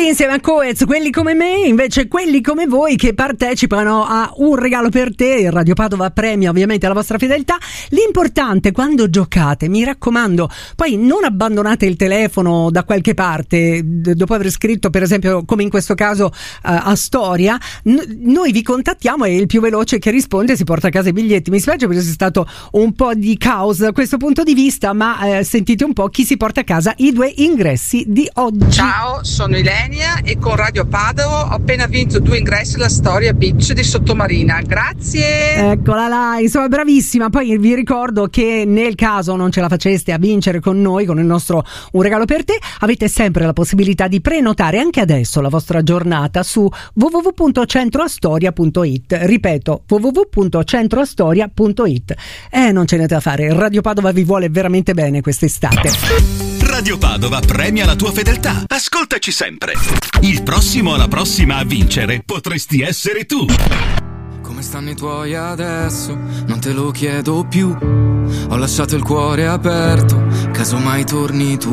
insieme a Coez, quelli come me, invece quelli come voi che partecipano a un regalo per te. Il Radio Padova premia ovviamente la vostra fedeltà. L'importante quando giocate, mi raccomando, poi non abbandonate il telefono da qualche parte dopo aver scritto, per esempio come in questo caso a Storia. Noi vi contattiamo e il più veloce che risponde si porta a casa i biglietti. Mi spiace perché c'è stato un po' di caos da questo punto di vista, ma sentite un po' chi si porta a casa i 2 ingressi di oggi. Ciao, sono Ilenia e con Radio Padova ho appena vinto 2 ingressi alla Storia Beach di Sottomarina. Grazie! Eccola là, insomma bravissima. Poi vi ricordo che nel caso non ce la faceste a vincere con noi, con il nostro Un regalo per te, avete sempre la possibilità di prenotare anche adesso la vostra giornata su www.centroastoria.it. Ripeto, www.centroastoria.it. Non ce n'è da fare, Radio Padova vi vuole veramente bene quest'estate. Radio Padova premia la tua fedeltà. Ascoltaci sempre. Il prossimo o la prossima a vincere potresti essere tu. Come stanno i tuoi adesso? Non te lo chiedo più. Ho lasciato il cuore aperto, casomai torni tu.